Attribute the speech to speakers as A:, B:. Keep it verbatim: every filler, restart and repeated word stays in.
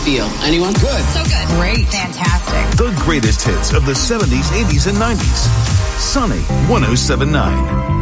A: feel? Anyone?
B: Good.
C: So good.
D: Great. Fantastic.
E: The greatest hits of the seventies, eighties, and nineties. Sunny one oh seven point nine.